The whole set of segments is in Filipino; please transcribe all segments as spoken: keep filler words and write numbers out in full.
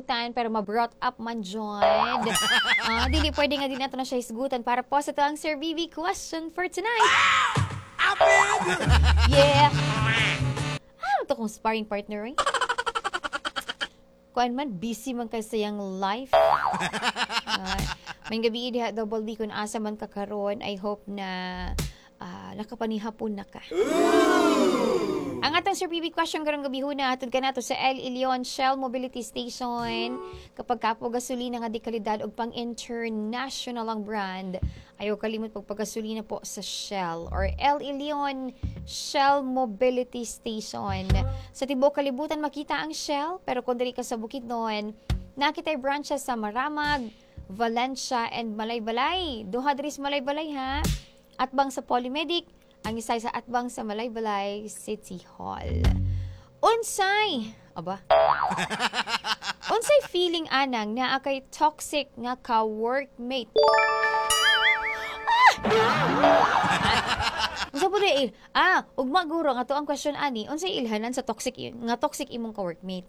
isgutan pero ma-brought up man jud. Ah, dili pwede nga din nato na siya isgutan para po sa to ang Sir B B question for tonight. Yeah. Ah, ito kong sparring partner eh. Kuan man, busy man kay sayang life. Uh, may gabi diha double D kung asa man ka karon. I hope na uh, nakapanihapon na ka. Ang atong Sir B B question karong gabi huna atod ka nato sa El Ilion Shell Mobility Station. Kapag kapo gasolina nga di kalidad og pang international ang brand, ayaw kalimot pagpagasolina po sa Shell or El Ilion Shell Mobility Station. Sa tibuok kalibutan makita ang Shell, pero kung diri ka sa Bukidnon, nakitay branches sa Maramag, Valencia, and Malaybalay. Duha diri sa Malaybalay ha. At bang sa Polymedic, ang isay sa atbang sa Malaybalay City Hall. Unsay, aba? Unsay feeling anang na kay toxic nga ka-workmate? Unsa po dai? Ah, ugma guro nga to ang question ani, unsay ilhanan sa toxic nga toxic imong ka-workmate?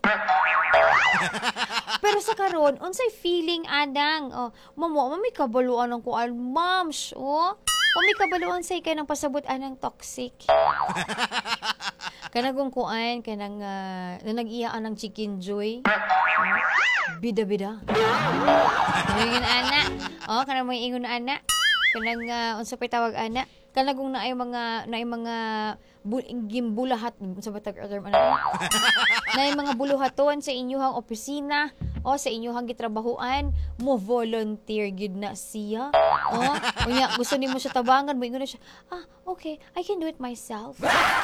Pero sa karon, unsay feeling anang? Oh, mamo, mami kabaluan ang kuan, moms, oh. Umi kabaluan say kay nang pasabot anang toxic. Kanagong kuan kanang uh, na nag-iyaan ng chicken joy. Bida-bida. Ingon ana. Oh, kanang may ingon ana. Kanang uh, unsa pay tawag ana? Kanagong naay mga naay mga bu- gimbulahat sa batag term ana. Naay mga buluhaton sa inyong opisina o sa inyong gitrabahuan, mo volunteer gid na siya. Oh, unya gusto nimo siya tabangan, mo ingon na siya, ah, okay, I can do it myself.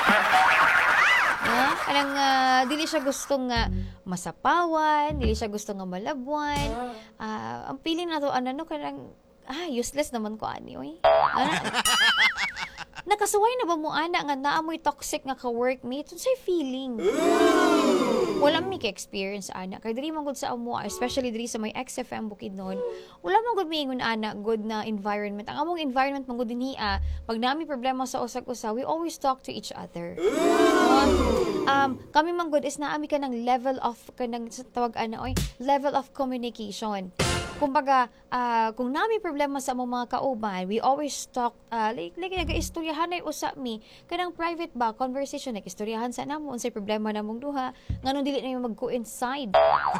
Ah, kanang uh, dili siya gusto nga masapawan, dili siya gusto nga malabwan. Ah, ang feeling nato ano no kanang ah, useless naman ko ani oy. Ana. Nakasuway na ba mo ana nga naamoy toxic nga ka-workmate? Unsay feeling? Wala mi ka-experience ana. Kay diri man gud sa amo, especially diri sa may X F M Bukidnon, wala man gud miingon ana good na environment. Ang among environment man gud dinhi, pag nami problema sa usag-usa, we always talk to each other. um, kami man gud is naami ka ng level of kanang tawag ana oy, level of communication. Kumbaga, uh, kung nami problema sa among mga kauban, we always talk, uh, like, like nag-istoryahan na usap mi, kanang private ba, conversation, nag-istoryahan sa namo, unsay problema namong duha, nganong dili na yung mag-coincide.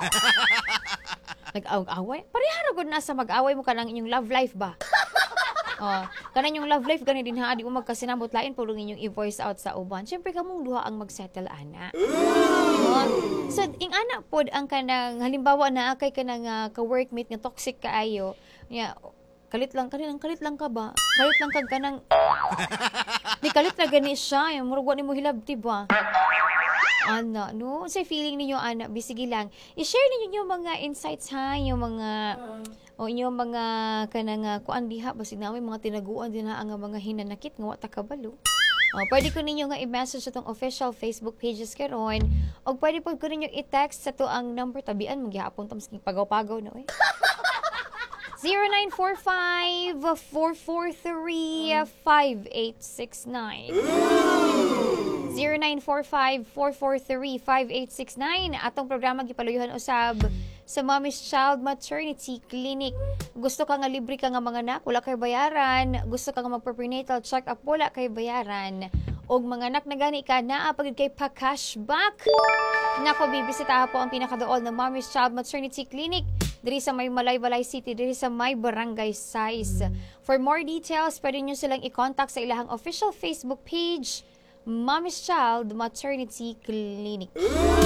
Nag-away? Parehara gud na sa mag-away mo kanang inyong love life ba? Oh, kanang yung love life gani din ha, di mo magkasinabot lain pulong inyong i-voice out sa uban. Syempre kamong duha ang mag-settle ana. Oh, so ing ana pod ang kanang halimbawa na kay kanang uh, ka-workmate nga toxic kaayo. Nya kalit lang kanang kalit lang ka ba? Kalit lang kag kanang ni kalit na gani siya, yung murag wa nimo hilabti ba? Ana, no? Sa feeling ninyo, ana, bisigi lang. I-share ninyo yung mga insights ha, yung mga, o yung mga, kanang, uh, kuan diha, basig namin mga tinaguan din ha, ang mga hinanakit, nga wata kabalo. O, pwede ko ninyo nga i-message sa itong official Facebook pages karon, o pwede po ko ninyo i-text sa to ang number, tabian, magyahapon tam, sige, pagaw-pagaw na, eh. zero nine four five, four four three, five eight six nine zero nine four five, four four three, five eight six nine. Atong programa gipaluyuhan usab sa Mommy's Child Maternity Clinic. Gusto ka nga libre ka nga mga anak, wala kay bayaran. Gusto ka nga mag-prenatal check-up, wala kay bayaran. Og mga anak na gani ka, naa pagid kay pa-cashback. Nako, bibisita po ang pinakadool ng Mommy's Child Maternity Clinic diri sa may Malaybalay City, diri sa may Barangay Size. For more details, pwede nyo silang i-contact sa ilahang official Facebook page, Mommy's Child Maternity Clinic.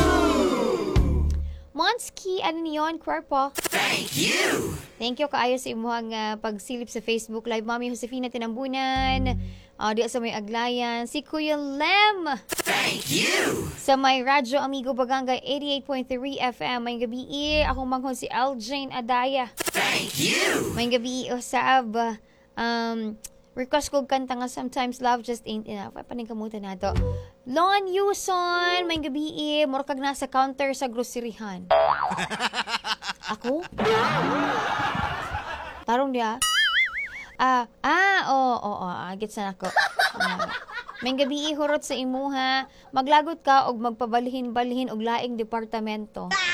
Monski, ano niyon, Kwerpo? Thank you! Thank you kaayo sa imuhang uh, pagsilip sa Facebook Live. Mami Josefina Tinambunan, uh, di sa may Aglayan, si Kuya Lem. Thank you! Sa may Radyo Amigo Baganga eighty-eight point three F M, may gabi akong manghon si Aljane Adaya. Thank you! May gabi usab, um, request ko kanta nga Sometimes Love Just Ain't Enough. Ay, paningkamutan na to. Lon Yuson, may gabi murkag nasa counter sa groceryhan. Ako? Tarong dia. Ah, ah, oo, oh, oo, oh, oh, gets na ako. Uh, may gabi hurot sa imuha, maglagot ka og magpabalhin-balhin og laing departamento.